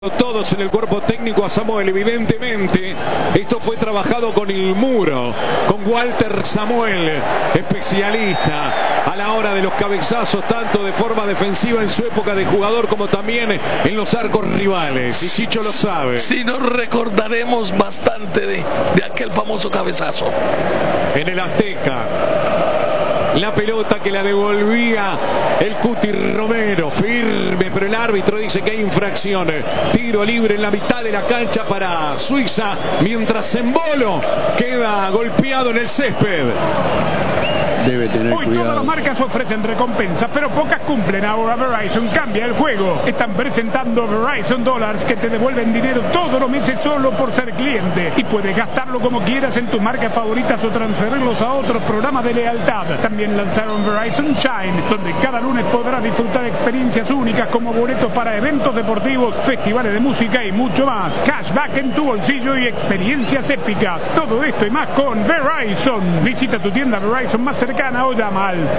Todos en el cuerpo técnico a Samuel, evidentemente esto fue trabajado con el muro, con Walter Samuel, especialista a la hora de los cabezazos, tanto de forma defensiva en su época de jugador como también en los arcos rivales, y Chicho lo sabe. Sí, nos recordaremos bastante de aquel famoso cabezazo en el Azteca. La pelota que la devolvía el Cuti Romero, firme, pero el árbitro dice que hay infracción. Tiro libre en la mitad de la cancha para Suiza, mientras Embolo queda golpeado en el césped. Debe tener Hoy cuidado. todas las marcas ofrecen recompensas, pero pocas cumplen. Ahora Verizon cambia el juego. Están presentando Verizon Dollars que te devuelven dinero todos los meses solo por ser cliente. Y puedes gastarlo como quieras en tus marcas favoritas o transferirlos a otros programas de lealtad. También lanzaron Verizon Shine, donde cada lunes podrás disfrutar experiencias únicas como boletos para eventos deportivos, festivales de música y mucho más. Cashback en tu bolsillo y experiencias épicas. Todo esto y más con Verizon. Visita tu tienda Verizon más cercana o llama al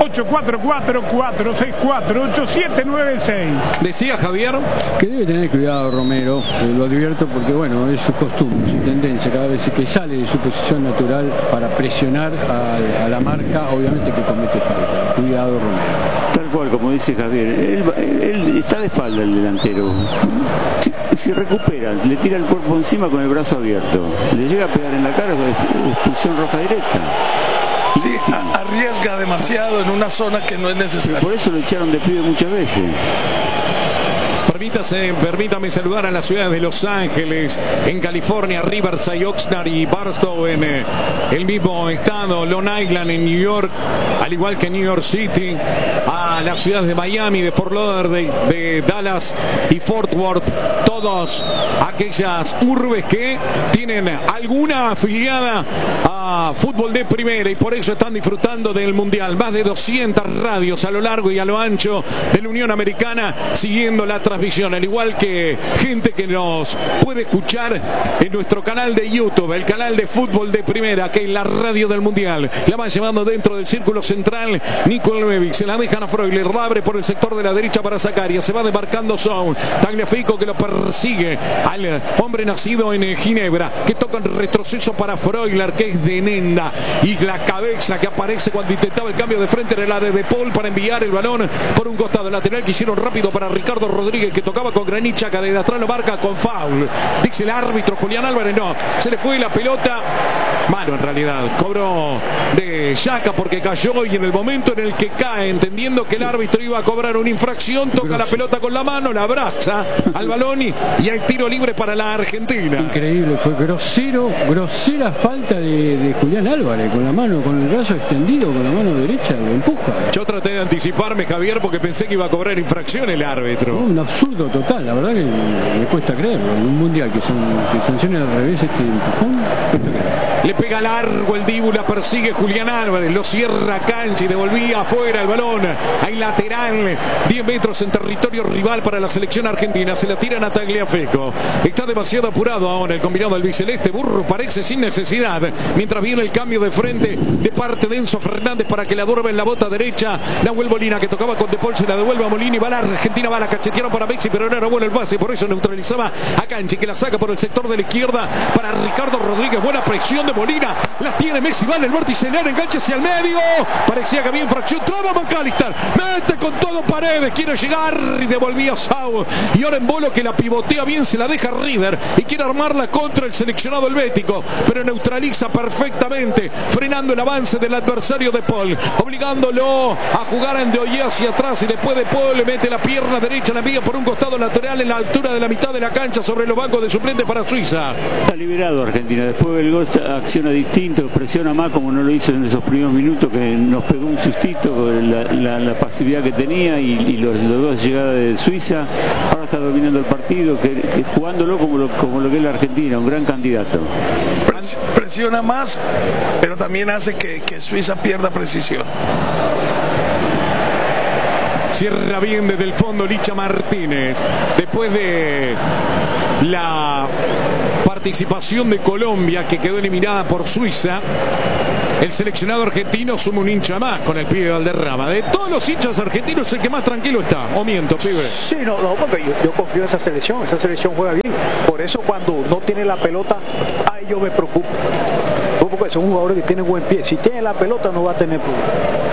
844-464-8796. Decía Javier Que debe tener cuidado Romero, lo advierto porque bueno, es su costumbre, su tendencia, cada vez que sale de su posición natural para presionar a la marca, obviamente que comete falta. Cuidado Romero. Tal cual, como dice Javier, él está de espalda el delantero. Si recupera, le tira el cuerpo encima con el brazo abierto, le llega a pegar en la cara, expulsión roja directa. Sí, arriesga demasiado en una zona que no es necesaria. Por eso lo echaron de pibe muchas veces. Permítame saludar a las ciudades de Los Ángeles, en California, Riverside, Oxnard y Barstow en el mismo estado, Long Island en New York, al igual que New York City, a las ciudades de Miami, de Fort Lauderdale, de Dallas y Fort Worth, todas aquellas urbes que tienen alguna afiliada a fútbol de primera y por eso están disfrutando del Mundial. Más de 200 radios a lo largo y a lo ancho de la Unión Americana siguiendo la transmisión, al igual que gente que nos puede escuchar en nuestro canal de YouTube, el canal de fútbol de primera, que es la radio del Mundial. La van llevando dentro del círculo central Nico Levic, se la dejan a Freuler, la abre por el sector de la derecha para Zacaria, se va demarcando Zone, Tagliafico que lo persigue al hombre nacido en Ginebra, que toca en retroceso para Freuler, que es de Nenda, y la cabeza que aparece cuando intentaba el cambio de frente en el área de Paul para enviar el balón por un costado lateral que hicieron rápido para Ricardo Rodríguez, que tocaba con Granit Xhaka, desde atrás lo marca con foul, dice el árbitro Julián Álvarez, no, se le fue la pelota, mano en realidad, cobró de Xhaka porque cayó, y en el momento en el que cae, entendiendo que el árbitro iba a cobrar una infracción, toca la pelota con la mano, la abraza al balón y hay tiro libre para la Argentina. Increíble, fue grosera falta de Julián Álvarez, con la mano, con el brazo extendido, con la mano derecha, lo empuja. Yo traté de anticiparme, Javier, porque pensé que iba a cobrar infracción el árbitro. Un absurdo total, la verdad que me cuesta creerlo. En un mundial que sancione al revés este empujón, cuesta creerlo. Le pega largo el Dibu, la persigue Julián Álvarez, lo cierra cancha y devolvía afuera el balón. Hay lateral, 10 metros en territorio rival para la selección argentina. Se la tiran a Tagliafico. Está demasiado apurado ahora el combinado albiceleste. Burro parece sin necesidad. Mientras viene el cambio de frente de parte de Enzo Fernández para que la duerme en la bota derecha. Nahuel Molina, que tocaba con De Paul, se la devuelve a Molina y va la Argentina, va la cachetearon para Messi, pero no era bueno el pase, por eso neutralizaba a Canchi, que la saca por el sector de la izquierda para Ricardo Rodríguez. Buena presión de Molina, la tiene Messi, va en el vértice, le engancha hacia el medio, parecía que había infracción, traba McAllister, mete con todo Paredes, quiere llegar y devolvía Sau, y ahora Embolo que la pivotea bien, se la deja River y quiere armarla contra el seleccionado helvético, pero neutraliza perfectamente, frenando el avance del adversario de Paul, obligándolo a jugar en Ndoye hacia atrás, y después de Paul le mete la pierna derecha, la envía por un costado lateral en la altura de la mitad de la cancha sobre los bancos de suplentes para Suiza. Está liberado Argentina, después del gol acciona distinto, presiona más como no lo hizo en esos primeros minutos, que nos pegó un sustito con la pasividad que tenía y los dos llegadas de Suiza. Ahora está dominando el partido, que jugándolo como lo que es la Argentina, un gran candidato. Presiona más, pero también hace que Suiza pierda precisión. Cierra bien desde el fondo Licha Martínez. Después de la participación de Colombia, que quedó eliminada por Suiza, el seleccionado argentino suma un hincha más con el pibe Valderrama. De todos los hinchas argentinos es el que más tranquilo está. ¿O miento, pibe? Sí, no, porque yo confío en esa selección juega bien. Por eso cuando no tiene la pelota, ahí yo me preocupo. Porque son jugadores que tienen buen pie. Si tiene la pelota no va a tener problema.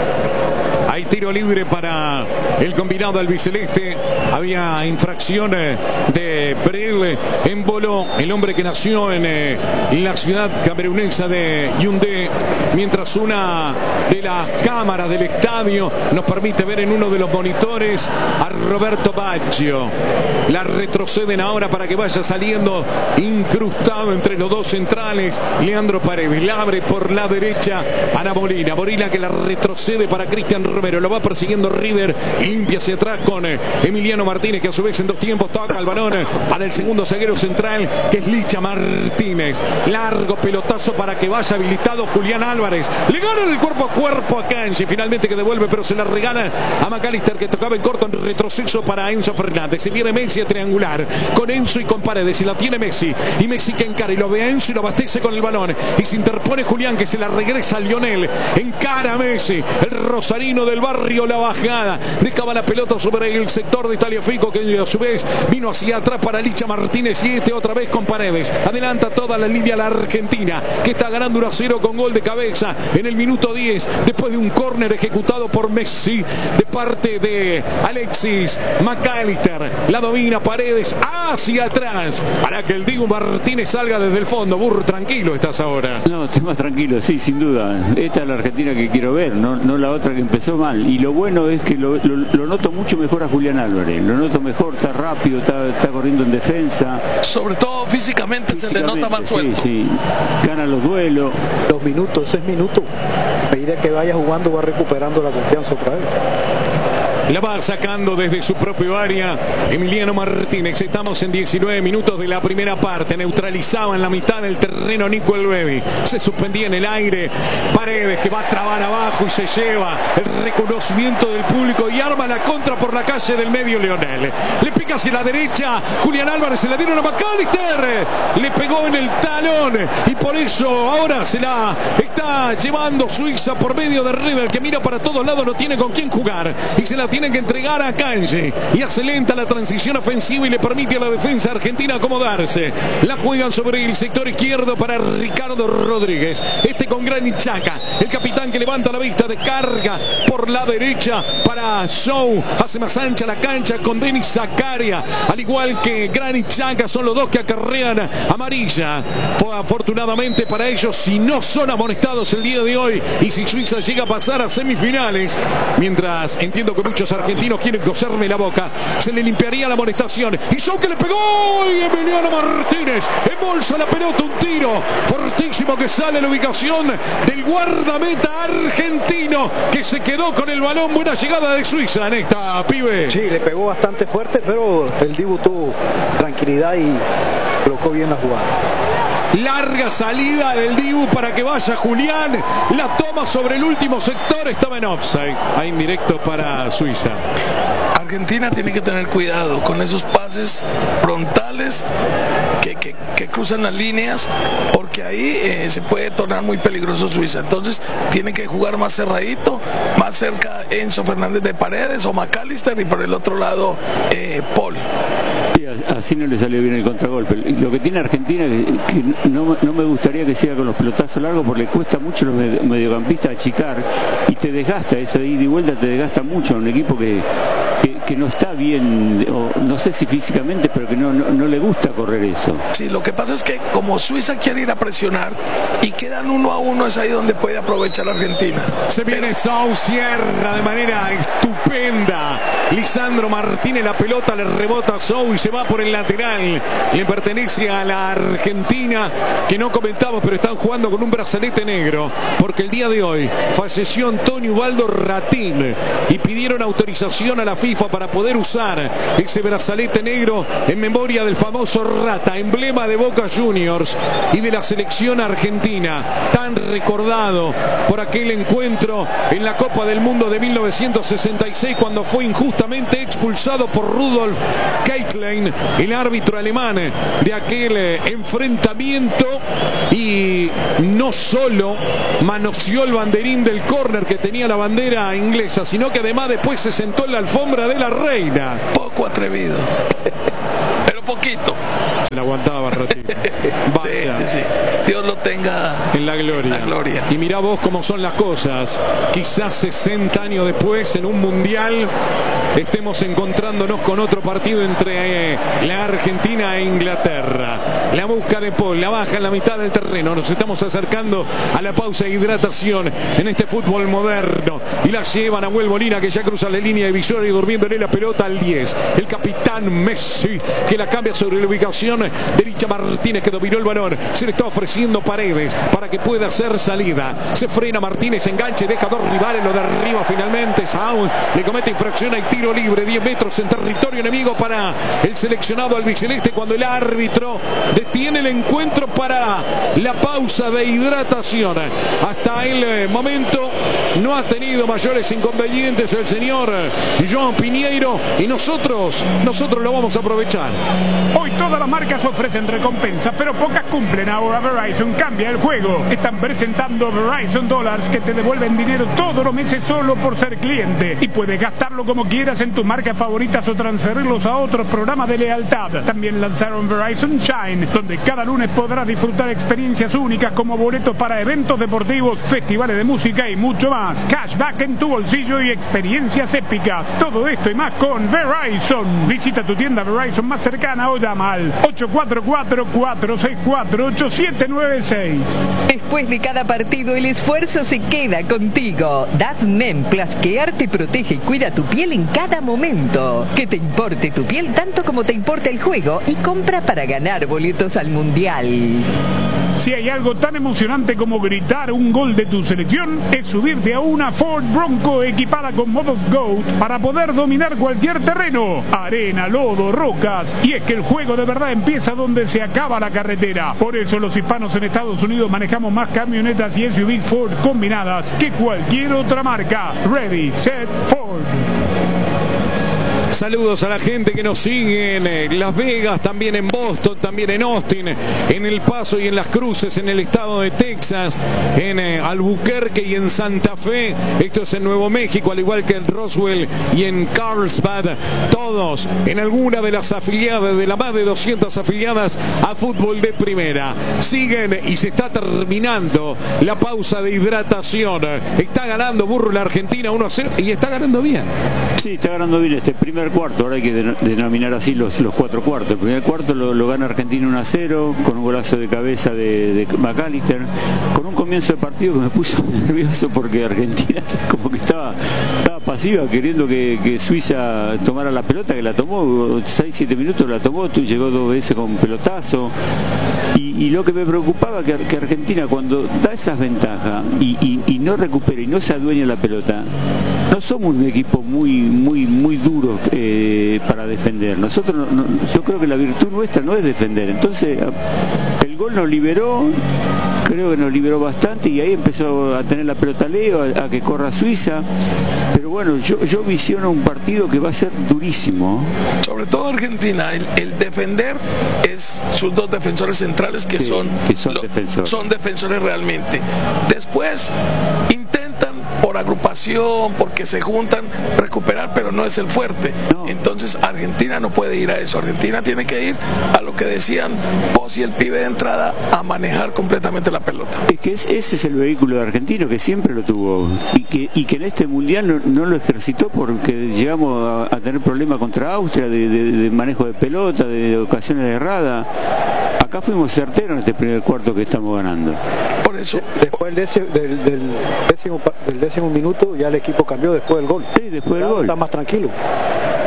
Hay tiro libre para el combinado albiceleste. Había infracción de Brel en Bolo, el hombre que nació en la ciudad camerunesa de Yaoundé, mientras una de las cámaras del estadio nos permite ver en uno de los monitores a Roberto Baggio. La retroceden ahora para que vaya saliendo incrustado entre los dos centrales Leandro Paredes. La abre por la derecha Ana Molina. Molina que la retrocede para Cristian Romero. Lo va persiguiendo River y limpia hacia atrás con Emiliano Martínez, que a su vez en dos tiempos toca el balón para el segundo zaguero central, que es Licha Martínez. Largo pelotazo para que vaya habilitado Julián Álvarez. Le gana el cuerpo a cuerpo a Kanji, finalmente que devuelve, pero se la regala a McAllister, que tocaba en corto, en retroceso para Enzo Fernández. Se viene Messi a triangular con Enzo y con Paredes, y la tiene Messi. Y Messi que encara y lo ve a Enzo y lo abastece con el balón. Y se interpone Julián, que se la regresa a Lionel. Encara a Messi, el rosarino del barrio La Bajada. Dejaba la pelota sobre el sector de Tagliafico, que a su vez vino hacia atrás para Licha Martínez, y otra vez con Paredes. Adelanta toda la línea la Argentina, que está ganando 1-0 con gol de cabeza en el minuto 10, después de un córner ejecutado por Messi de parte de Alexis McAllister. La domina Paredes hacia atrás para que el Dibu Martínez salga desde el fondo. Burro, tranquilo estás ahora. No, estoy más tranquilo, sí, sin duda. Esta es la Argentina que quiero ver, no la otra que empezó mal. Y lo bueno es que lo noto mucho mejor a Julián Álvarez. Lo noto mejor, está rápido, está corriendo en defensa. Sobre todo físicamente se le nota más suelto. Sí, gana los duelos. 2 minutos, 6 minutos. A medida que vaya jugando va recuperando la confianza otra vez. La va sacando desde su propio área Emiliano Martínez. Estamos en 19 minutos de la primera parte. Neutralizaba en la mitad del terreno Nico Elbebi. Se suspendía en el aire. Paredes, que va a trabar abajo y se lleva el reconocimiento del público y arma la contra por la calle del medio Leonel. Le pica hacia la derecha Julián Álvarez, se la dieron a McAllister. Le pegó en el talón y por eso ahora se la está llevando Suiza por medio de River, que mira para todos lados, no tiene con quién jugar y se la tienen que entregar a Kanji, y hace lenta la transición ofensiva y le permite a la defensa argentina acomodarse. La juegan sobre el sector izquierdo para Ricardo Rodríguez, este con Granit Xhaka, el capitán, que levanta la vista de carga por la derecha para Show, hace más ancha la cancha con Denis Zakaria, al igual que Granit Xhaka. Son los dos que acarrean amarilla, afortunadamente para ellos, si no son amonestados el día de hoy, y si Suiza llega a pasar a semifinales, mientras entiendo que muchos argentinos quieren coserme la boca, se le limpiaría la amonestación. Y Show, que le pegó, y Emiliano Martínez embolsa la pelota, un tiro fortísimo que sale a la ubicación del guardameta argentino, que se quedó con el balón. Buena llegada de Suiza en esta, pibe. Sí, le pegó bastante fuerte, pero el Dibu tuvo tranquilidad y colocó bien la jugada. Larga salida del Dibu para que vaya Julián. La toma sobre el último sector. Estaba en offside. Ahí en directo para Suiza. Argentina tiene que tener cuidado con esos pases frontales que cruzan las líneas, porque ahí se puede tornar muy peligroso Suiza. Entonces tiene que jugar más cerradito, más cerca Enzo Fernández de Paredes o McAllister, y por el otro lado Paul. Sí, así no le salió bien el contragolpe. Lo que tiene Argentina, que no me gustaría que siga con los pelotazos largos, porque le cuesta mucho a los mediocampistas achicar y te desgasta, esa ida y vuelta te desgasta mucho a un equipo que no está bien, o no sé si físicamente, pero que no le gusta correr eso. Sí, lo que pasa es que como Suiza quiere ir a presionar y quedan 1-1, es ahí donde puede aprovechar Argentina. Se viene Sau, cierra de manera estupenda Lisandro Martínez, la pelota le rebota a Sau y se va por el lateral. Le pertenece a la Argentina, que no comentamos, pero están jugando con un brazalete negro, porque el día de hoy falleció Antonio Ubaldo Ratín y pidieron autorización a la FIFA FIFA para poder usar ese brazalete negro en memoria del famoso Rata, emblema de Boca Juniors y de la selección argentina, tan recordado por aquel encuentro en la Copa del Mundo de 1966 cuando fue injustamente expulsado por Rudolf Keitlein, el árbitro alemán de aquel enfrentamiento, y no solo manoseó el banderín del córner que tenía la bandera inglesa, sino que además después se sentó en la alfombra de la reina. Poco atrevido, pero poquito. Se la aguantaba ratito. Sí. Dios lo tenga en la gloria. Y mirá vos cómo son las cosas. Quizás 60 años después, en un mundial, estemos encontrándonos con otro partido entre la Argentina e Inglaterra. La busca de Paul, la baja en la mitad del terreno. Nos estamos acercando a la pausa de hidratación en este fútbol moderno. Y la lleva Nahuel Molina, que ya cruza la línea divisoria y durmiéndole la pelota al 10. El capitán Messi, que la cambia sobre la ubicación de Licha Martínez, que dominó el balón. Se le está ofreciendo Paredes para que pueda hacer salida. Se frena Martínez, enganche, deja dos rivales, lo derriba finalmente. Saúl le comete infracción, hay tiro libre, 10 metros en territorio enemigo para el seleccionado albiceleste, cuando el árbitro detiene el encuentro para la pausa de hidratación. Hasta el momento no ha tenido mayores inconvenientes el señor Joan Piñeiro, y nosotros lo vamos a aprovechar. Hoy todas las marcas ofrecen recompensas, pero pocas cumplen. Ahora Verizon cambia el juego. Están presentando Verizon Dollars, que te devuelven dinero todos los meses solo por ser cliente, y puedes gastarlo como quieras en tus marcas favoritas o transferirlos a otros programas de lealtad. También lanzaron Verizon Shine, donde cada lunes podrás disfrutar experiencias únicas como boletos para eventos deportivos, festivales de música y mucho más. Cashback en tu bolsillo y experiencias épicas. Todo esto y más con Verizon. Visita tu tienda Verizon más cercana o llama al 844-464-8796. Después de cada partido, el esfuerzo se queda contigo. DAF-MEM Plus Care te protege y cuida tu piel en cada momento. Que te importe tu piel tanto como te importa el juego, y compra para ganar boletos al Mundial. Si hay algo tan emocionante como gritar un gol de tu selección, es subirte a una Ford Bronco equipada con modos GOAT para poder dominar cualquier terreno, arena, lodo, rocas. Y es que el juego de verdad empieza donde se acaba la carretera. Por eso los hispanos en Estados Unidos manejamos más camionetas y SUVs Ford combinadas que cualquier otra marca. Ready, set, Ford. Saludos a la gente que nos sigue en Las Vegas, también en Boston, también en Austin, en El Paso y en Las Cruces, en el estado de Texas, en Albuquerque y en Santa Fe. Esto es en Nuevo México, al igual que en Roswell y en Carlsbad. Todos en alguna de las afiliadas, de las más de 200 afiliadas a fútbol de primera. Siguen y se está terminando la pausa de hidratación. Está ganando Burro la Argentina 1-0 y está ganando bien. Sí, está ganando bien este primer cuarto. Ahora hay que denominar así los cuatro cuartos. El primer cuarto lo gana Argentina 1-0 con un golazo de cabeza de McAllister, con un comienzo de partido que me puso nervioso porque Argentina como que estaba pasiva, queriendo que Suiza tomara la pelota, que la tomó 6-7 minutos, la tomó, llegó 2 veces con pelotazo. Y lo que me preocupaba que Argentina, cuando da esas ventajas y no recupera y no se adueña la pelota, no somos un equipo muy duro para defender. Nosotros yo creo que la virtud nuestra no es defender. Entonces el gol nos liberó, creo que nos liberó bastante, y ahí empezó a tener la pelota Leo, a que corra Suiza. Pero bueno, yo visiono un partido que va a ser durísimo. Sobre todo Argentina, el defender es sus dos defensores centrales que son defensores realmente. Después intentan por agrupación, porque se juntan, recuperar, pero no es el fuerte. No. Entonces Argentina no puede ir a eso. Argentina tiene que ir a lo que decían vos y el pibe de entrada, a manejar completamente la pelota. Es que ese es el vehículo argentino, que siempre lo tuvo, y que en este mundial no lo ejercitó, porque llegamos a tener problemas contra Austria de manejo de pelota, de ocasiones erradas. Acá fuimos certeros en este primer cuarto que estamos ganando. Por eso, después del décimo minuto ya el equipo cambió después del gol. Sí, después del gol. Por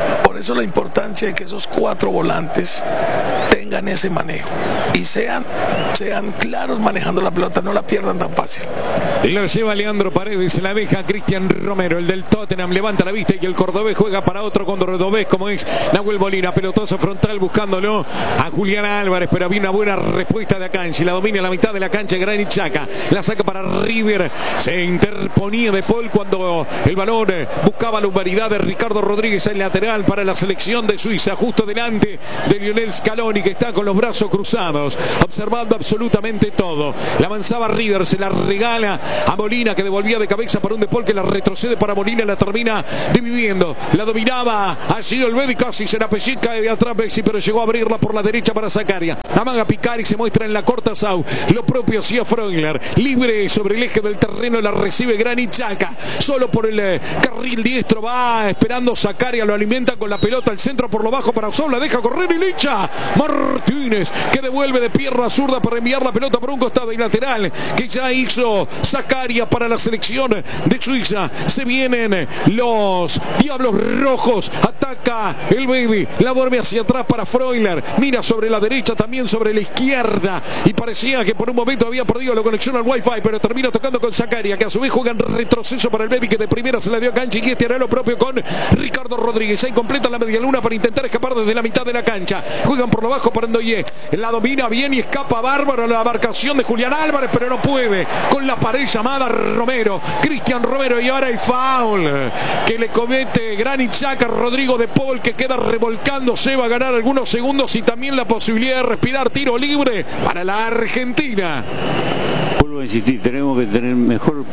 eso la importancia de que esos 4 volantes tengan ese manejo y sean claros manejando la pelota, no la pierdan tan fácil. Lo lleva Leandro Paredes, se la deja Cristian Romero, el del Tottenham, levanta la vista y el cordobés juega para otro cordobés como es Nahuel Molina, pelotazo frontal buscándolo a Julián Álvarez, pero había una buena respuesta de Akanji, la domina a la mitad de la cancha Granit Xhaka, la saca para River, se interponía De Paul cuando el balón buscaba la humanidad de Ricardo Rodríguez en lateral para la selección de Suiza, justo delante de Lionel Scaloni, que está con los brazos cruzados, observando absolutamente todo. La avanzaba River, se la regala a Molina, que devolvía de cabeza para un De Paul que la retrocede para Molina, la termina dividiendo, la dominaba allí el Bedi, casi se la pellizca de atrás Messi, pero llegó a abrirla por la derecha para Zakaria, amaga picar y se muestra en la corta Sau, lo propio hacía Freuler, libre sobre el eje del terreno, la recibe Granit Xhaka, solo por el carril diestro, va esperando Zakaria, lo alimenta con la pelota al centro por lo bajo para Osorno, la deja correr y Licha Martínez, que devuelve de pierna zurda para enviar la pelota por un costado y lateral, que ya hizo Zakaria para la selección de Suiza. Se vienen los Diablos Rojos, ataca el Bedi, la vuelve hacia atrás para Freuler, mira sobre la derecha, también sobre la izquierda, y parecía que por un momento había perdido la conexión al Wi-Fi, pero termina tocando con Zakaria, que a su vez juega en retroceso para el Bedi, que de primera se la dio a Akanji, y este hará lo propio con Ricardo Rodríguez. Ahí completa la media luna para intentar escapar desde la mitad de la cancha, juegan por lo bajo para Ndoye, la domina bien y escapa bárbaro la marcación de Julián Álvarez, pero no puede con la pared llamada Romero, Cristian Romero, y ahora el foul que le comete Granit Xhaka, Rodrigo De Paul, que queda revolcándose, va a ganar algunos segundos y también la posibilidad de respirar. Tiro libre para la Argentina. Vuelvo a insistir, tenemos que tener mejores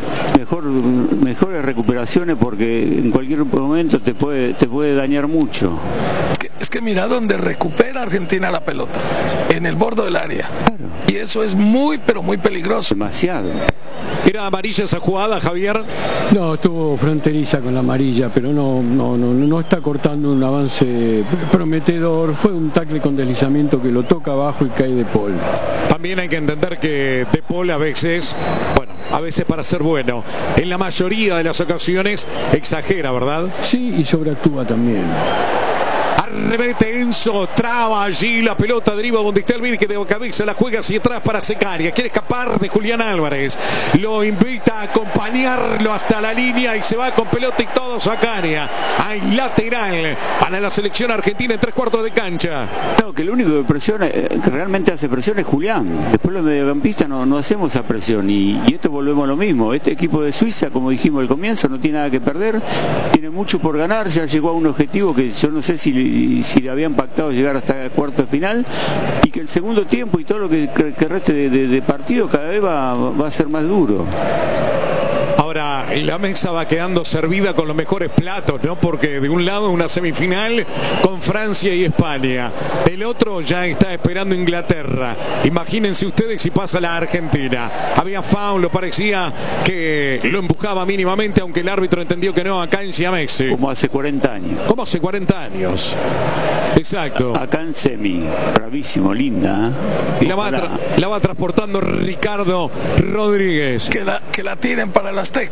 recuperaciones, porque en cualquier momento te puede dañar mucho. Es que mira donde recupera Argentina la pelota, en el borde del área. Claro. Y eso es muy, pero muy peligroso. Demasiado. ¿Era amarilla esa jugada, Javier? No, estuvo fronteriza con la amarilla, pero no está cortando un avance prometedor. Fue un tackle con deslizamiento que lo toca abajo y cae De Paul. También hay que entender que De Paul a veces para ser bueno, en la mayoría de las ocasiones exagera, ¿verdad? Sí, y sobreactúa también. Arremete Enzo, traba allí la pelota, deriva donde está el Bedi, que de cabeza la juega hacia atrás para Zakaria, quiere escapar de Julián Álvarez, lo invita a acompañarlo hasta la línea y se va con pelota y todo Zakaria. Hay lateral para la selección argentina en 3/4 de cancha. No, que el único que presiona, que realmente hace presión, es Julián. Después los mediocampistas no hacemos esa presión, y esto volvemos a lo mismo. Este equipo de Suiza, como dijimos al comienzo, no tiene nada que perder, tiene mucho por ganar, ya llegó a un objetivo que yo no sé si le habían pactado llegar hasta cuarto de final, y que el segundo tiempo y todo lo que reste de partido cada vez va a ser más duro. Ahora, la mesa va quedando servida con los mejores platos, ¿no? Porque de un lado una semifinal con Francia y España, el otro ya está esperando Inglaterra. Imagínense ustedes si pasa la Argentina. Había foul, lo parecía que lo empujaba mínimamente, aunque el árbitro entendió que no, a Akanji, a Messi. Como hace 40 años. Como hace 40 años. Exacto. Acá en semi, bravísimo, linda. La va transportando Ricardo Rodríguez. Que la tiren para el Azteca.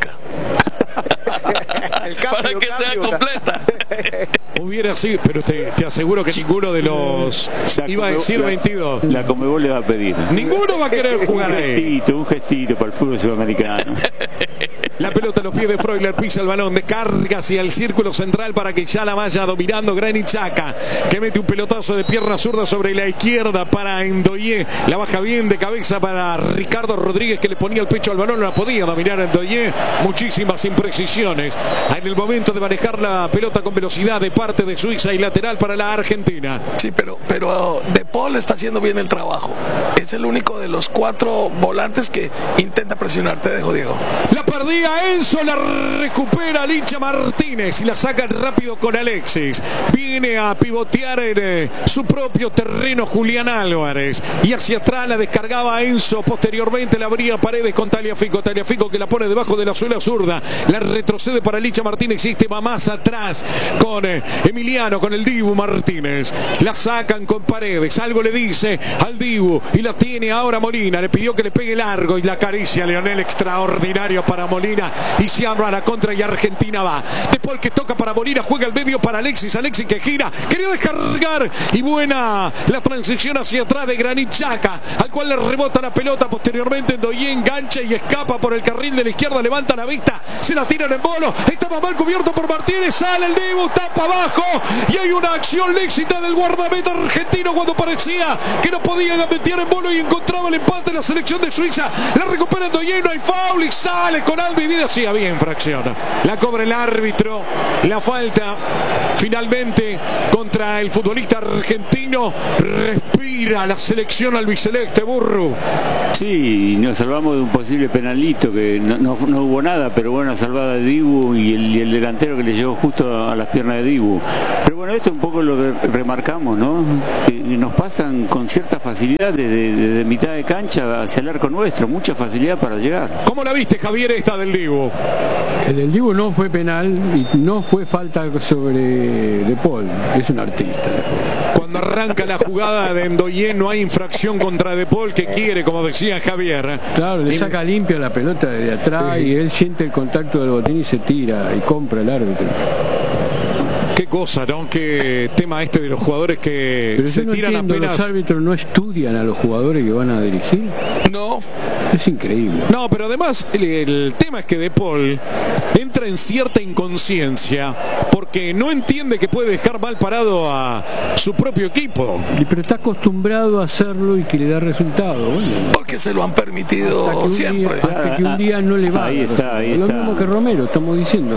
Para que sea completa. Hubiera sido, pero te aseguro que ninguno de los... Iba a decir 22. La Conmebol le va a pedir. Ninguno va a querer jugar ahí. Un gestito para el fútbol sudamericano. La pelota a los pies de Freuler, pisa el balón, descarga hacia el círculo central para que ya la vaya dominando Granit Xhaka, que mete un pelotazo de pierna zurda sobre la izquierda para Ndoye, la baja bien de cabeza para Ricardo Rodríguez, que le ponía el pecho al balón, no la podía dominar Ndoye, muchísimas imprecisiones en el momento de manejar la pelota con velocidad de parte de Suiza y lateral para la Argentina. Sí, pero De Paul está haciendo bien el trabajo, es el único de los 4 volantes que intenta presionar. Te dejo, Diego. La perdía Enzo, la recupera Licha Martínez y la sacan rápido con Alexis. Viene a pivotear en su propio terreno Julián Álvarez y hacia atrás la descargaba Enzo. Posteriormente la abría Paredes con Tagliafico que la pone debajo de la suela zurda, la retrocede para Licha Martínez y este va más atrás con Emiliano, con el Dibu Martínez. La sacan con Paredes, algo le dice al Dibu y la tiene ahora Molina, le pidió que le pegue largo y la acaricia Leonel, extraordinario para Molina. Molina y se abra la contra y Argentina va. De Paul que toca para Molina, juega el medio para Alexis que gira, quería descargar y buena la transición hacia atrás de Granit Xhaka, al cual le rebota la pelota. Posteriormente Ndoye engancha y escapa por el carril de la izquierda, levanta la vista, se la tira en el bolo, estaba mal cubierto por Martínez, sale el Dibu, tapa abajo y hay una acción lícita del guardameta argentino cuando parecía que no podía meter en bolo y encontraba el empate en la selección de Suiza. La recupera Ndoye, no hay foul y sale con alma y vida. Sí, había infracción, la cobra el árbitro, la falta finalmente contra el futbolista argentino. Respira la selección albiceleste, Burru. Sí, nos salvamos de un posible penalito, que no hubo nada, pero buena salvada de Dibu y el delantero que le llegó justo a las piernas de Dibu. Pero bueno, esto es un poco lo que remarcamos, ¿no? Nos pasan con cierta facilidad desde mitad de cancha hacia el arco nuestro, mucha facilidad para llegar. ¿Cómo la viste, Javier, esta del Dibu? El del Dibu no fue penal y no fue falta sobre De Paul, es un artista. Cuando arranca la jugada de Ndoye no hay infracción contra De Paul, que quiere, como decía Javier. Claro, le saca limpia la pelota de atrás y él siente el contacto del botín y se tira y compra el árbitro. Qué cosa, ¿no? Qué tema este de los jugadores que pero se tiran apenas. ¿Los árbitros no estudian a los jugadores que van a dirigir? No. Es increíble. No, pero además el tema es que De Paul entra en cierta inconsciencia porque no entiende que puede dejar mal parado a su propio equipo. Pero está acostumbrado a hacerlo y que le da resultado. Bueno, porque se lo han permitido siempre. Hasta que un día no le va. Ahí está. Lo mismo que Romero, estamos diciendo.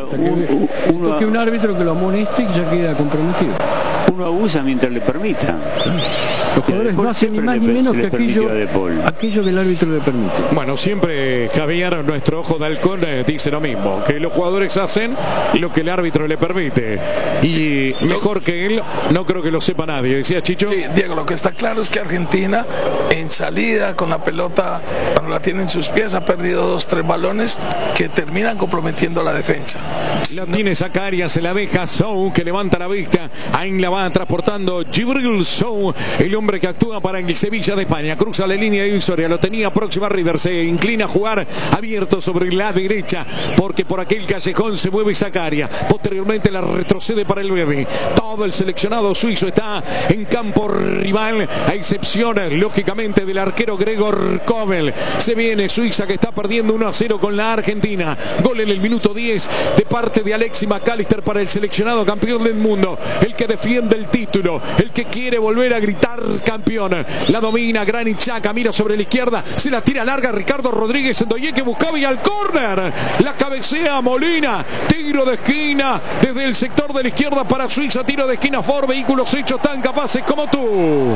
Que un árbitro que lo amoneste y ya queda comprometido. Uno abusa mientras le permita. Los jugadores no hacen ni más ni menos que aquello que el árbitro le permite. Bueno, siempre Javier, nuestro ojo de halcón, dice lo mismo, que los jugadores hacen lo que el árbitro le permite. Y mejor que él, no creo que lo sepa nadie. ¿Decía Chicho? Sí, Diego, lo que está claro es que Argentina, en salida con la pelota, cuando la tiene en sus pies, ha perdido 2-3 balones que terminan comprometiendo la defensa. La tiene Zakaria, se la deja Sou, que levanta la vista. Ahí la va transportando Djibril Sou, el hombre que actúa para el Sevilla de España. Cruza la línea divisoria, lo tenía próxima River, se inclina a jugar abierto sobre la derecha, porque por aquel callejón se mueve Zakaria. Posteriormente la retrocede para el bebé. Todo el seleccionado suizo está en campo rival, a excepción lógicamente del arquero Gregor Kobel. Se viene Suiza, que está perdiendo 1-0 con la Argentina. Gol en el minuto 10 de parte de Alexis McAllister para el seleccionado campeón del mundo, el que defiende el título, el que quiere volver a gritar campeón. La domina Granit Xhaka, mira sobre la izquierda, se la tira larga Ricardo Rodríguez, Ndoye que buscaba y al córner la cabecea Molina. Tiro de esquina desde el sector de la izquierda para Suiza, tiro de esquina Ford, vehículos hechos tan capaces como tú.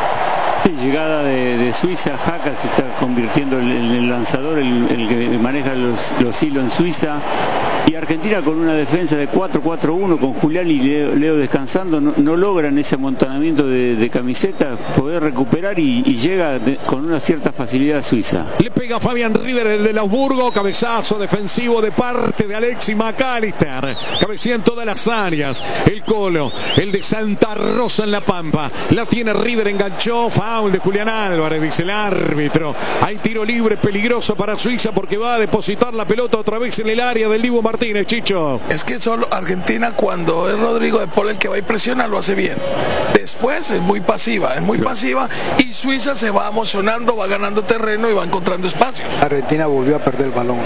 Llegada de Suiza, Xhaka se está convirtiendo en el lanzador, el que maneja los hilos en Suiza. Y Argentina, con una defensa de 4-4-1, con Julián y Leo descansando, no logran ese amontonamiento de camiseta, poder recuperar y llega con una cierta facilidad a Suiza. Le pega Fabián River, el de Augsburgo, cabezazo defensivo de parte de Alexis McAllister. Cabecea en todas las áreas. El Colo, el de Santa Rosa en La Pampa. La tiene River, enganchó, foul de Julián Álvarez, dice el árbitro. Hay tiro libre peligroso para Suiza porque va a depositar la pelota otra vez en el área del Dibu Martínez, Chicho. Es que solo Argentina, cuando es Rodrigo de Paul el que va y presiona, lo hace bien. Después es muy pasiva y Suiza se va emocionando, va ganando terreno y va encontrando espacios. Argentina volvió a perder el balón.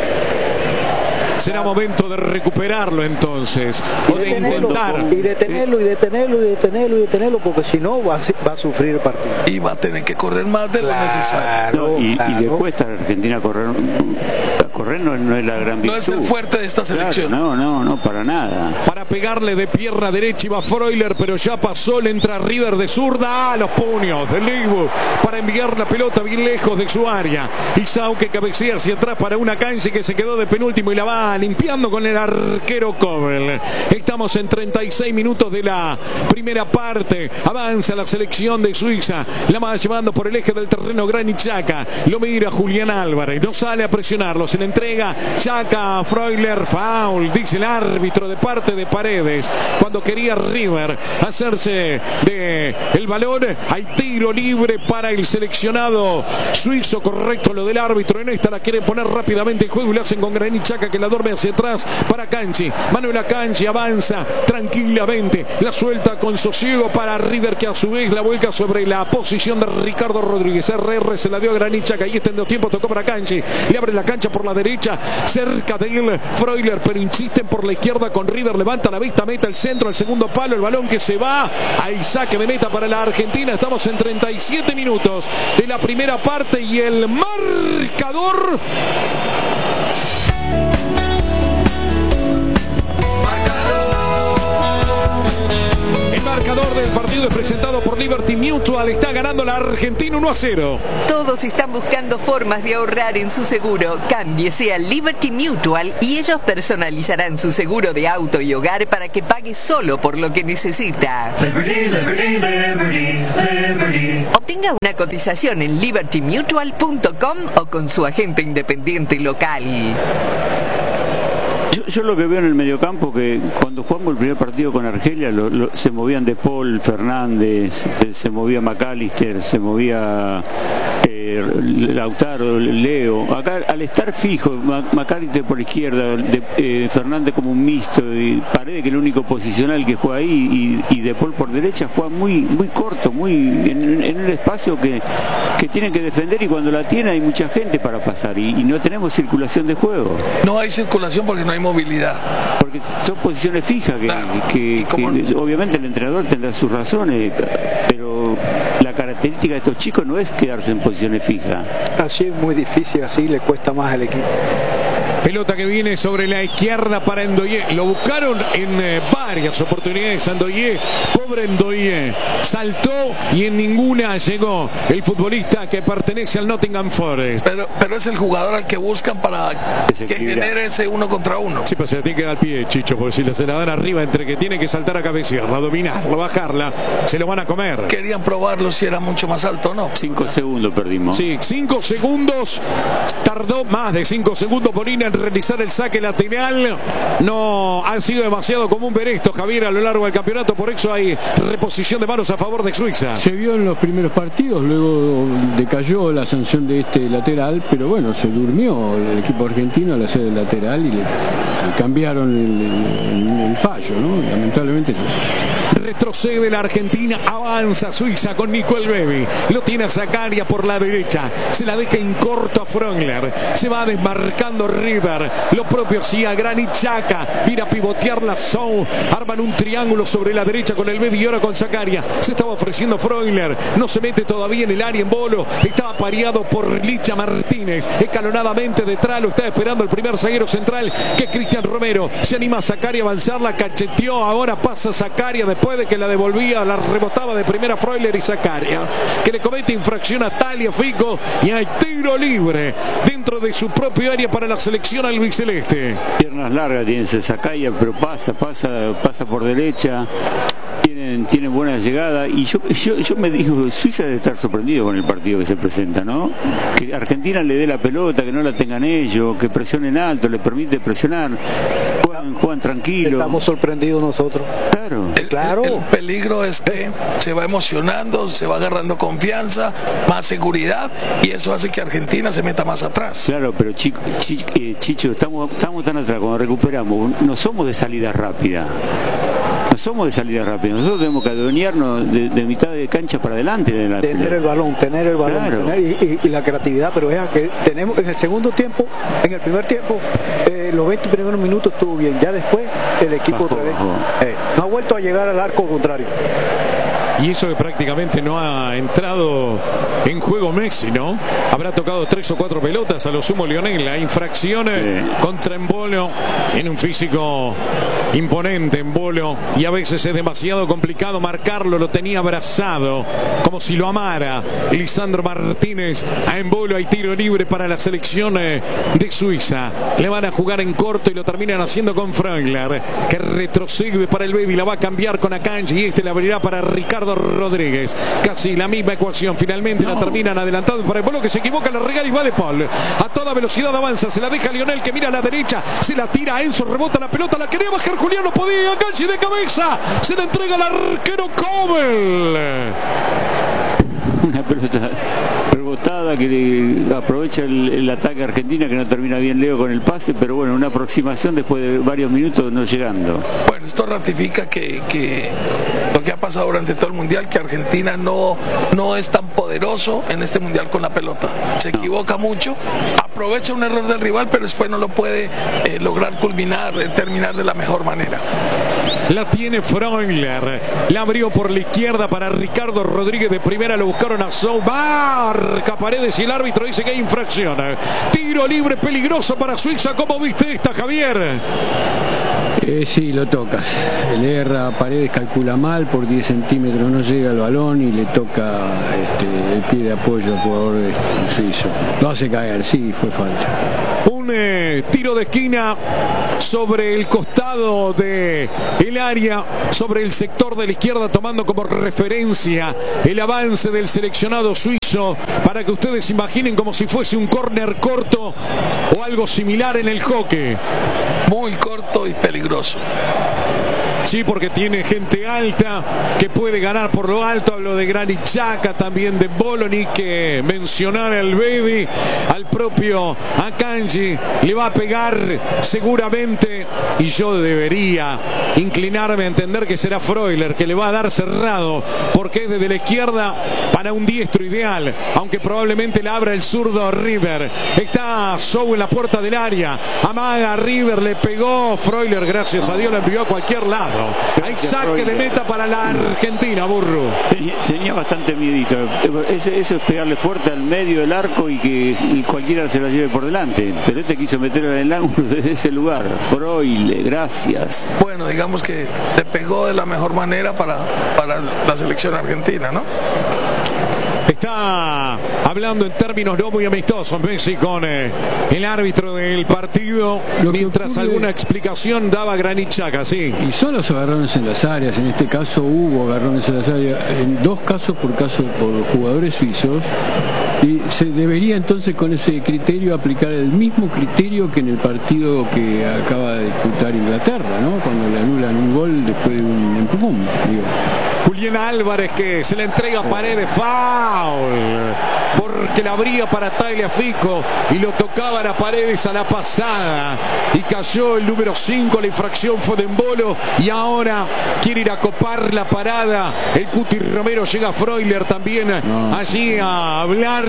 Será momento de recuperarlo entonces, o de intentar. Y detenerlo, porque si no va a sufrir el partido. Y va a tener que correr más de lo necesario. Y le cuesta a Argentina correr no es la gran virtud. No es el fuerte de esta selección. Claro, no, para nada. Para pegarle de pierna derecha iba Freuler, pero ya pasó, le entra River de zurda a los puños del Dibu para enviar la pelota bien lejos de su área. Isao, que cabecea hacia atrás para una cancha que se quedó de penúltimo y la va limpiando con el arquero Kobel. Estamos en 36 minutos de la primera parte. Avanza la selección de Suiza, la va llevando por el eje del terreno Granit Xhaka. Lo mira Julián Álvarez, no sale a presionarlo, se le entrega pega, saca Freuler, foul, dice el árbitro de parte de Paredes. Cuando quería River hacerse de el balón, hay tiro libre para el seleccionado suizo. Correcto lo del árbitro. En esta la quiere poner rápidamente en juego y lo hacen con Granit Xhaka, que la duerme hacia atrás para Akanji. Manuel Akanji avanza tranquilamente, la suelta con sosiego para River, que a su vez la vuelca sobre la posición de Ricardo Rodríguez. RR se la dio a Granit Xhaka, ahí está en 2 tiempos, tocó para Akanji, le abre la cancha por la derecha, cerca de él Freuler, pero insisten por la izquierda con River, levanta la vista, meta el centro, al segundo palo, el balón que se va, hay saque de meta para la Argentina. Estamos en 37 minutos de la primera parte y el marcador... El marcador del partido es presentado por Liberty Mutual. Está ganando la Argentina 1-0. Todos están buscando formas de ahorrar en su seguro. Cámbiese a Liberty Mutual y ellos personalizarán su seguro de auto y hogar para que pague solo por lo que necesita. Liberty, Liberty, Liberty, Liberty. Obtenga una cotización en libertymutual.com o con su agente independiente local. Yo lo que veo en el mediocampo, que cuando jugamos el primer partido con Argelia se movían De Paul, Fernández, se movía McAllister, se movía Lautaro, Leo. Acá al estar fijo, McAllister por izquierda, Fernández como un mixto, y Paredes, que es el único posicional que juega ahí, y De Paul por derecha, juega muy corto, en un espacio que tienen que defender, y cuando la tiene hay mucha gente para pasar, y no tenemos circulación de juego. No hay circulación porque no hay movilidad. Porque son posiciones fijas que obviamente el entrenador tendrá sus razones, pero la característica de estos chicos no es quedarse en posiciones fijas. Así es muy difícil, así le cuesta más al equipo. Pelota que viene sobre la izquierda para Ndoye. Lo buscaron en varias oportunidades a Ndoye. Pobre Ndoye. Saltó y en ninguna llegó el futbolista que pertenece al Nottingham Forest. Pero es el jugador al que buscan para que genere ese 1 contra 1. Sí, pero se le tiene que dar pie, Chicho, porque si se la dan arriba, entre que tiene que saltar a cabecearla, dominarla, bajarla, se lo van a comer. Querían probarlo si era mucho más alto o no. 5 segundos perdimos. Sí, 5 segundos. Tardó más de 5 segundos Molina en realizar el saque lateral. No ha sido demasiado común ver esto, Javier, a lo largo del campeonato. Por eso hay reposición de manos a favor de Suiza. Se vio en los primeros partidos, luego decayó la sanción de este lateral, pero bueno, se durmió el equipo argentino al hacer el lateral y le cambiaron el fallo, ¿no? Lamentablemente es eso. Retrocede la Argentina, avanza Suiza con Nicole Bebi. Lo tiene a Zakaria por la derecha, se la deja en corto a Freuler, se va desmarcando River, lo propio sí a Granit Xhaka, mira a pivotear la zone, arman un triángulo sobre la derecha con el Bebi y ahora con Zakaria, se estaba ofreciendo Freuler, no se mete todavía en el área en bolo, estaba pareado por Licha Martínez, escalonadamente detrás lo está esperando el primer zaguero central, que es Cristian Romero, se anima a Zakaria a avanzar, la cacheteó, ahora pasa Zakaria después de que la devolvía, la rebotaba de primera Freuler y Zakaria, que le comete infracción a Tagliafico y hay tiro libre dentro de su propio área para la selección albiceleste. Piernas largas tiene Zakaria, pero pasa por derecha. Tienen buena llegada, y yo me digo, Suiza debe estar sorprendido con el partido que se presenta, ¿no? Que Argentina le dé la pelota, que no la tengan ellos, que presionen alto, le permite presionar, juegan tranquilo. Estamos sorprendidos nosotros. Claro. El peligro es que se va emocionando, se va agarrando confianza, más seguridad, y eso hace que Argentina se meta más atrás. Claro, pero Chicho, estamos tan atrás, cuando recuperamos, no somos de salida rápida. Nosotros tenemos que adueñarnos de mitad de cancha para adelante. Tener el balón, claro. Y la creatividad, pero es que tenemos en el segundo tiempo, en el primer tiempo, los 20 primeros minutos estuvo bien, ya después el equipo otra vez no ha vuelto a llegar al arco contrario. Y eso que prácticamente no ha entrado en juego Messi, ¿no? Habrá tocado 3 o 4 pelotas, a lo sumo Lionel. La infracción contra Embolo en un físico imponente en Bolo, y a veces es demasiado complicado marcarlo. Lo tenía abrazado como si lo amara Lisandro Martínez. A Embolo hay tiro libre para la selección de Suiza. Le van a jugar en corto y lo terminan haciendo con Freuler, que retrocede para el Bedi. La va a cambiar con Akanji y este la abrirá para Ricardo Rodríguez. Casi la misma ecuación. Finalmente la terminan adelantado para Embolo, que se equivoca, la regala y va de Paul. A toda velocidad avanza, se la deja Lionel, que mira a la derecha, se la tira a Enzo, rebota la pelota, la quería bajar Julián, no podía. Akanji de cabeza, se la entrega al arquero Kobel. Una pelota rebotada que aprovecha el ataque argentina, que no termina bien Leo con el pase, pero bueno, una aproximación después de varios minutos no llegando. Bueno, esto ratifica que lo que ha pasado durante todo el mundial, que Argentina no es tan poderoso en este mundial con la pelota. Se equivoca mucho, aprovecha un error del rival, pero después no lo puede lograr culminar, terminar de la mejor manera. La tiene Freuler, la abrió por la izquierda para Ricardo Rodríguez, de primera lo buscaron a Sou, marca Paredes y el árbitro dice que hay infracción. Tiro libre peligroso para Suiza. ¿Cómo viste esta, Javier? Sí, lo tocas. Le erra Paredes, calcula mal, por 10 centímetros no llega al balón y le toca el pie de apoyo al jugador suizo. Lo hace caer, sí, fue falta. Un tiro de esquina sobre el costado del área, sobre el sector de la izquierda, tomando como referencia el avance del seleccionado suizo, para que ustedes imaginen como si fuese un córner corto o algo similar en el hockey. Muy corto y peligroso. Sí, porque tiene gente alta que puede ganar por lo alto. Hablo de Granit Xhaka, también de Bolo, ni que mencionar al Bedi, al propio Akanji. Le va a pegar seguramente, y yo debería inclinarme a entender que será Freuler, que le va a dar cerrado, porque es desde la izquierda para un diestro ideal, aunque probablemente la abra el zurdo River. Está Sou en la puerta del área, amaga a River, le pegó Freuler, gracias a Dios lo envió a cualquier lado. Hay saque de meta para la Argentina, Burro. Tenía bastante miedito. Eso es pegarle fuerte al medio del arco y que cualquiera se la lleve por delante. Pero este quiso meterlo en el ángulo desde ese lugar. Freuler, gracias. Bueno, digamos que le pegó de la mejor manera para la selección argentina, ¿no? Está hablando en términos no muy amistosos Messi con el árbitro del partido, mientras alguna explicación daba Granit Xhaka, sí. Y son los agarrones en las áreas, en este caso hubo agarrones en las áreas, en dos casos por jugadores suizos, y se debería entonces con ese criterio aplicar el mismo criterio que en el partido que acaba de disputar Inglaterra, ¿no? Cuando le anulan un gol después de un empujón, digo. Julián Álvarez, que se le entrega a Paredes, foul, porque la abría para Tagliafico y lo tocaban a Paredes a la pasada y cayó el número 5. La infracción fue de Embolo y ahora quiere ir a copar la parada el Cuti Romero. Llega Freuler también allí a hablar.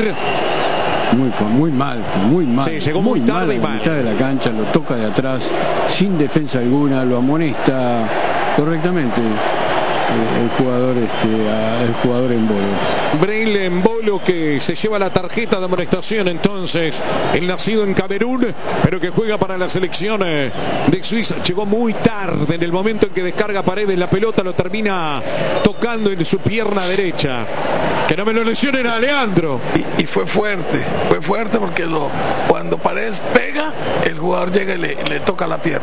Muy mal. Sí, llegó muy tarde y mal. A la mitad de la cancha, lo toca de atrás sin defensa alguna, lo amonesta correctamente el jugador Embolo. Braille Embolo, que se lleva la tarjeta de amonestación entonces, el nacido en Camerún, pero que juega para la selección de Suiza. Llegó muy tarde, en el momento en que descarga Paredes la pelota, lo termina tocando en su pierna derecha. Que no me lo lesionen a Leandro. Y fue fuerte porque cuando Paredes pega, el jugador llega y le toca la pierna.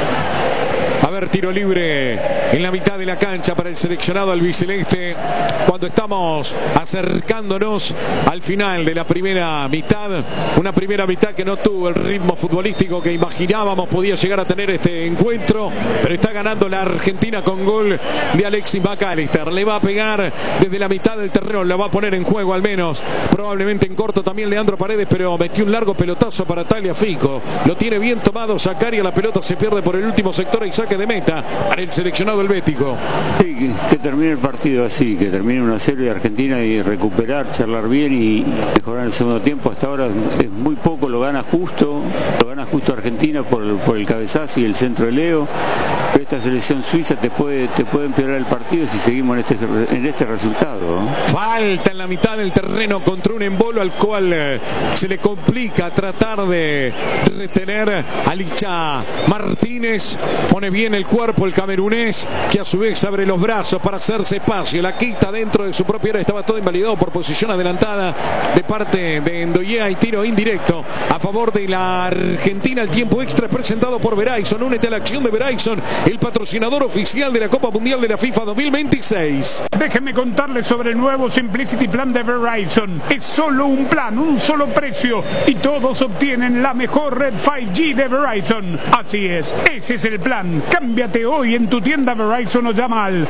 A ver, tiro libre en la mitad de la cancha para el seleccionado albiceleste, cuando estamos acercándonos al final de la primera mitad. Una primera mitad que no tuvo el ritmo futbolístico que imaginábamos podía llegar a tener este encuentro, pero está ganando la Argentina con gol de Alexis McAllister. Le va a pegar desde la mitad del terreno, la va a poner en juego al menos, probablemente en corto también Leandro Paredes, pero metió un largo pelotazo para Tagliafico. Lo tiene bien tomado Zakaria, la pelota se pierde por el último sector y saque de meta para el seleccionado helvético. Sí, que termine el partido así, que termine 1-0 y Argentina, y recuperar, charlar bien y mejorar en el segundo tiempo. Hasta ahora es muy poco, lo gana justo Argentina por el cabezazo y el centro de Leo. Pero esta selección suiza te puede empeorar el partido si seguimos en este resultado, ¿no? Falta en la mitad del terreno contra un Embolo al cual se le complica tratar de retener a Licha Martínez. Pone bien viene el cuerpo el camerunés, que a su vez abre los brazos para hacerse espacio. La quita dentro de su propia área. Estaba todo invalidado por posición adelantada de parte de Ndoye. Hay tiro indirecto a favor de la Argentina. El tiempo extra es presentado por Verizon. Únete a la acción de Verizon, el patrocinador oficial de la Copa Mundial de la FIFA 2026. Déjenme contarles sobre el nuevo Simplicity Plan de Verizon. Es solo un plan, un solo precio, y todos obtienen la mejor red 5G de Verizon. Así es, ese es el plan. Cámbiate hoy en tu tienda Verizon o llama al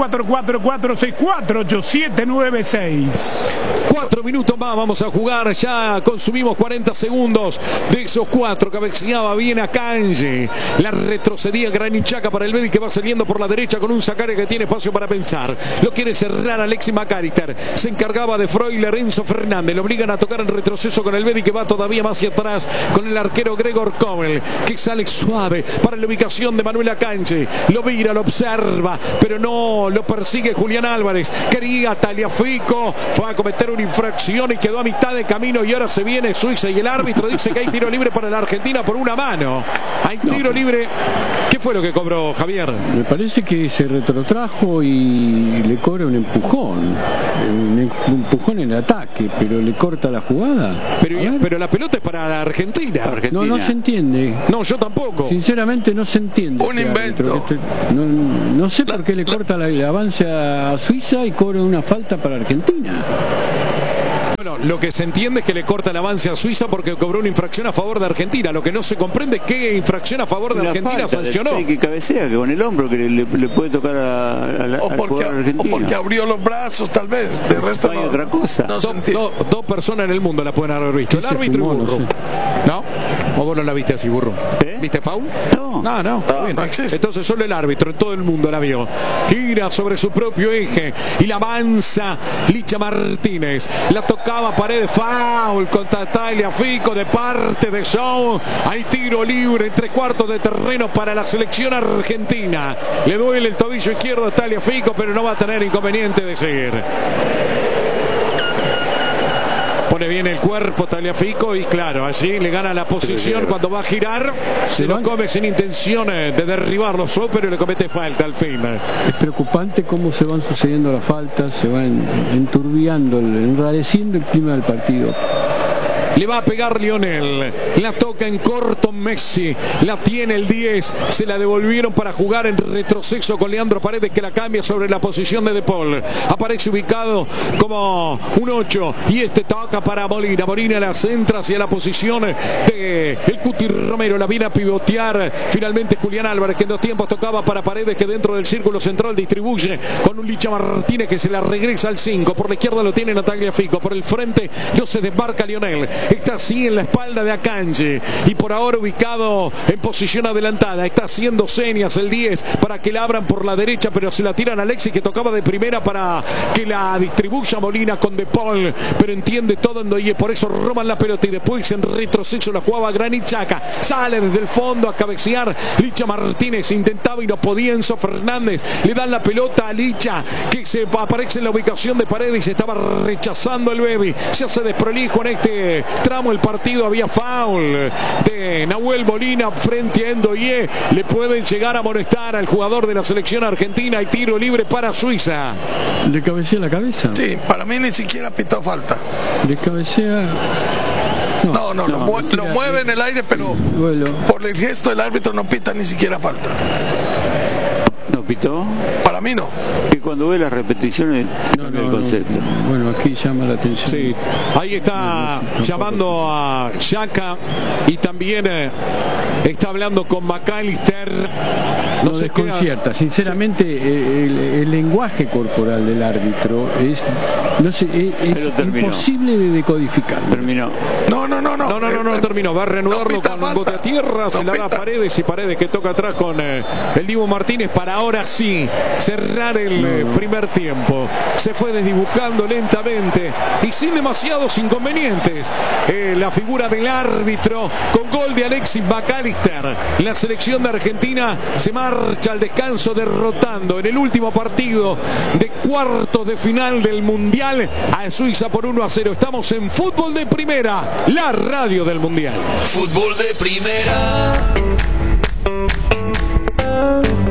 844-464-8796. 4 minutos más vamos a jugar. Ya consumimos 40 segundos de esos 4. Cabeceaba bien a Kanji. La retrocedía Granit Xhaka para el Betis, que va saliendo por la derecha con un Sacare que tiene espacio para pensar. Lo quiere cerrar Alexis McAllister. Se encargaba de Freuler, Enzo Fernández. Lo obligan a tocar en retroceso con el Betis, que va todavía más hacia atrás con el arquero Gregor Kobel, que sale suave para la ubicación de Manuel Akanji. Lo mira, lo observa, pero no lo persigue Julián Álvarez. Quería Tagliafico, fue a cometer una infracción y quedó a mitad de camino, y ahora se viene Suiza y el árbitro dice que hay tiro libre para la Argentina por una mano. Hay tiro libre. ¿Qué fue lo que cobró, Javier? Me parece que se retrotrajo y le cobra un empujón en el ataque, pero le corta la jugada. Pero la pelota es para la Argentina. No se entiende. No, yo tampoco. Sinceramente no se entiende. Un invento. No sé por qué le corta el avance a Suiza y cobra una falta para Argentina. Bueno, lo que se entiende es que le corta el avance a Suiza porque cobró una infracción a favor de Argentina. Lo que no se comprende es qué infracción a favor de Argentina sancionó. Que cabecea, que con el hombro que le puede tocar al jugador argentino. O porque abrió los brazos, tal vez. De resto no hay otra cosa. Dos personas en el mundo la pueden haber visto. El árbitro y Burro. ¿No? ¿O vos no la viste así, Burro? ¿Viste foul? No, existe. Entonces solo el árbitro en todo el mundo la vio. Gira sobre su propio eje y la avanza Licha Martínez. La tocaba Paredes, foul contra Tagliafico de parte de Shaw. Hay tiro libre en 3/4 de terreno para la selección argentina. Le duele el tobillo izquierdo a Tagliafico, pero no va a tener inconveniente de seguir. Pone bien el cuerpo Tagliafico y claro, allí le gana la posición cuando va a girar. Se lo come sin intención de derribarlo, pero le comete falta al fin. Es preocupante cómo se van sucediendo las faltas, se van enturbiando, enrareciendo el clima del partido. Le va a pegar Lionel, la toca en corto Messi, la tiene el 10, se la devolvieron para jugar en retroceso con Leandro Paredes, que la cambia sobre la posición de De Paul. Aparece ubicado como un 8 y toca para Molina. Molina la centra hacia la posición de el Cuti Romero, la viene a pivotear finalmente Julián Álvarez, que en 2 tiempos tocaba para Paredes, que dentro del círculo central distribuye con un Licha Martínez que se la regresa al 5. Por la izquierda lo tiene Tagliafico, por el frente no se desmarca Lionel. Está así en la espalda de Akanji y por ahora ubicado en posición adelantada. Está haciendo señas el 10 para que la abran por la derecha, pero se la tiran a Alexis, que tocaba de primera para que la distribuya Molina con De Paul, pero entiende todo Ndoye, por eso roban la pelota y después en retroceso la jugaba Granit Xhaka. Sale desde el fondo a cabecear Licha Martínez, intentaba y no podía. Enzo Fernández le dan la pelota a Licha, que se aparece en la ubicación de Paredes y se estaba rechazando el Betis. Se hace desprolijo en este tramo el partido. Había foul de Nahuel Molina frente a Ndoye. Le pueden llegar a molestar al jugador de la selección argentina. Hay tiro libre para Suiza. ¿Le cabecea la cabeza? Sí, para mí ni siquiera pitó falta. ¿Le cabecea? No, lo mueve en el aire, pero por el gesto del árbitro no pita ni siquiera falta. ¿No pitó? Para mí no. Que cuando ve las repeticiones cambia el concepto. Bueno, aquí llama la atención. Sí, ahí está llamando a Xhaka y también está hablando con McAllister. No desconcierta. Sinceramente, el lenguaje corporal del árbitro es imposible de decodificar. Terminó. No terminó. Va a reanudarlo con un bote a tierra. Se la da a Paredes y Paredes, que toca atrás con el Dibu Martínez para ahora sí cerrar el primer tiempo. Se fue desdibujando lentamente y sin demasiados inconvenientes. La figura del árbitro con gol de Alexis McAllister. La selección de Argentina se marcha al descanso derrotando en el último partido de cuartos de final del Mundial a Suiza por 1-0. Estamos en Fútbol de Primera, la radio del Mundial. Fútbol de Primera.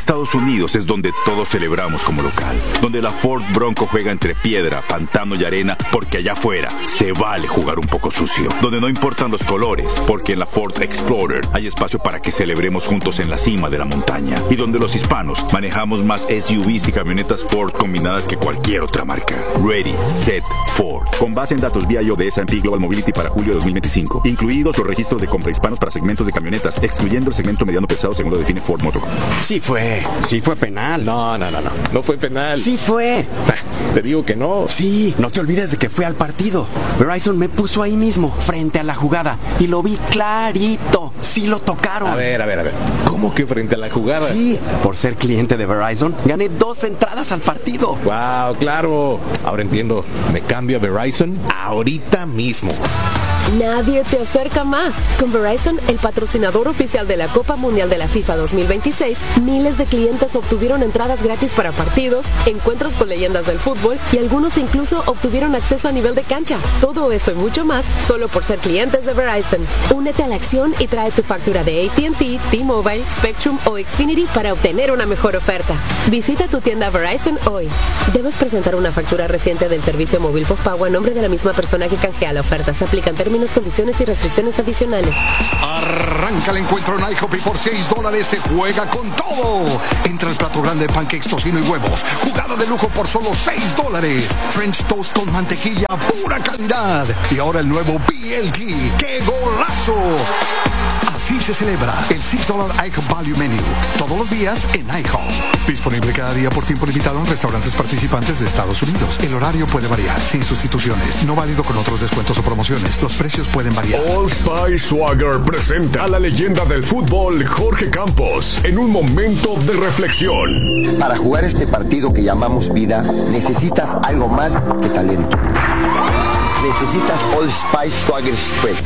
Estados Unidos es donde todos celebramos como local, donde la Ford Bronco juega entre piedra, pantano y arena, porque allá afuera se vale jugar un poco sucio, donde no importan los colores, porque en la Ford Explorer hay espacio para que celebremos juntos en la cima de la montaña, y donde los hispanos manejamos más SUVs y camionetas Ford combinadas que cualquier otra marca. Ready, Set, Ford. Con base en datos BIO de S&P Global Mobility para julio de 2025, incluidos los registros de compra hispanos para segmentos de camionetas, excluyendo el segmento mediano pesado según lo define Ford Motor Company. Sí fue penal. No fue penal. Sí fue. Te digo que no. Sí, no te olvides de que fui al partido. Verizon me puso ahí mismo, frente a la jugada, y lo vi clarito. Sí lo tocaron. A ver. ¿Cómo que frente a la jugada? Sí, por ser cliente de Verizon, gané 2 entradas al partido. Wow, claro. Ahora entiendo. Me cambio a Verizon ahorita mismo. Nadie te acerca más. Con Verizon, el patrocinador oficial de la Copa Mundial de la FIFA 2026, miles de clientes obtuvieron entradas gratis para partidos, encuentros con leyendas del fútbol y algunos incluso obtuvieron acceso a nivel de cancha. Todo eso y mucho más solo por ser clientes de Verizon. Únete a la acción y trae tu factura de AT&T, T-Mobile, Spectrum o Xfinity para obtener una mejor oferta. Visita tu tienda Verizon hoy. Debes presentar una factura reciente del servicio móvil postpago a nombre de la misma persona que canjea la oferta. Se aplican términos, condiciones y restricciones adicionales. Arranca el encuentro en IHOP y por $6 se juega con todo. Entra el plato grande de pancakes, tocino y huevos. Jugada de lujo por solo $6. French toast con mantequilla, pura calidad. Y ahora el nuevo BLT. ¡Qué golazo! Así se celebra el $6 IHOP Value Menu. Todos los días en IHOP. Disponible cada día por tiempo limitado en restaurantes participantes de Estados Unidos. El horario puede variar, sin sustituciones. No válido con otros descuentos o promociones. Los precios pueden variar. Old Spice Swagger presenta a la leyenda del fútbol, Jorge Campos, en un momento de reflexión. Para jugar este partido que llamamos vida, necesitas algo más que talento. Necesitas Old Spice Swagger Spray.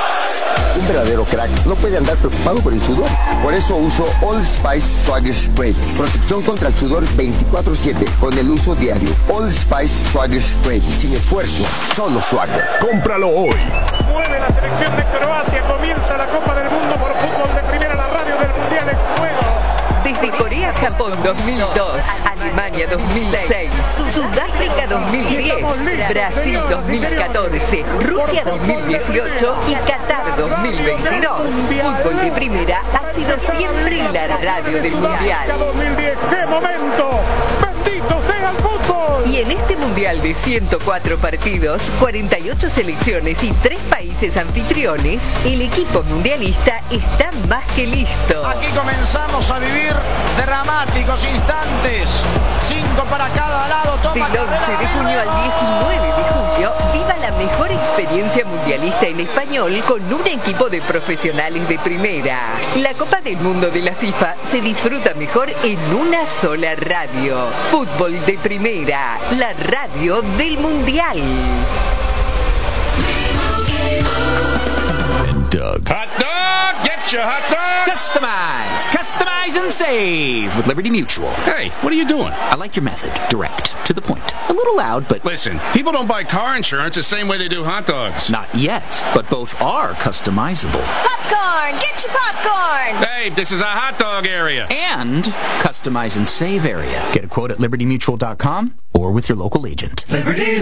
Un verdadero crack no puede andar preocupado por el sudor. Por eso uso Old Spice Swagger Spray. Protección contra el sudor 24/7 con el uso diario. Old Spice Swagger Spray. Sin esfuerzo, solo Swagger. Cómpralo hoy. Mueve la selección de Croacia. Comienza la Copa del Mundo por fútbol de primera, la radio del Mundial en juego. Desde Corea-Japón 2002, Alemania 2006, Sudáfrica 2010, Brasil 2014, Rusia 2018 y Qatar 2022. Fútbol de primera ha sido siempre la radio del Mundial. 2010, ¡qué momento! ¡Bendito sea el fútbol! Y en este Mundial de 104 partidos, 48 selecciones y 3 países anfitriones, el equipo mundialista está más que listo. Aquí comenzamos a vivir dramáticos instantes. 5 para cada lado. Toma Del 11 de junio al 19 de julio, viva la mejor experiencia mundialista en español con un equipo de profesionales de primera. La Copa del Mundo de la FIFA se disfruta mejor en una sola radio. Fútbol de primera, la radio del Mundial. Doug. Hot dog! Get your hot dog! Customize and save with Liberty Mutual. Hey, what are you doing? I like your method. Direct, to the point. A little loud, but... Listen, people don't buy car insurance the same way they do hot dogs. Not yet, but both are customizable. Popcorn! Get your popcorn! Hey, this is a hot dog area. And customize and save area. Get a quote at libertymutual.com or with your local agent. Liberty